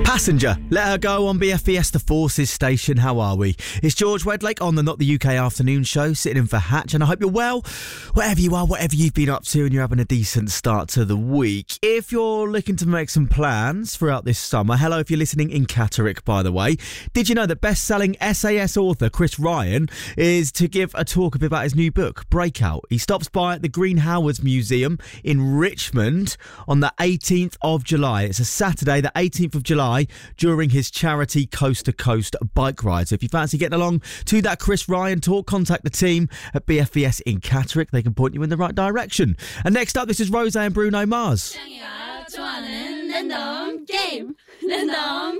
Passenger, Let Her Go on BFBS The Forces station. How are we? It's George Wedlake on the Not the UK afternoon show, sitting in for Hatch, and I hope you're well, wherever you are, whatever you've been up to, and you're having a decent start to the week. If you're looking to make some plans throughout this summer, hello if you're listening in Catterick, by the way. Did you know that best-selling SAS author Chris Ryan is to give a talk a bit about his new book, Breakout? He stops by at the Green Howards Museum in Richmond on the 18th of July. It's a Saturday, the 18th of July, during his charity Coast to Coast bike ride. So if you fancy getting along to that Chris Ryan talk, contact the team at BFBS in Catterick. They can point you in the right direction. And next up, this is Rose and Bruno Mars.